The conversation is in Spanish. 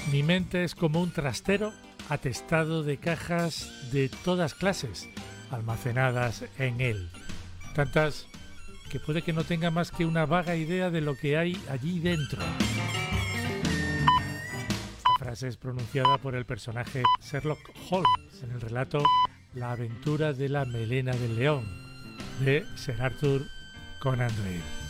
Mi mente es como un trastero atestado de cajas de todas clases almacenadas en él. Tantas que puede que no tenga más que una vaga idea de lo que hay allí dentro. Esta frase es pronunciada por el personaje Sherlock Holmes en el relato La aventura de la melena del león de Sir Arthur Conan Doyle.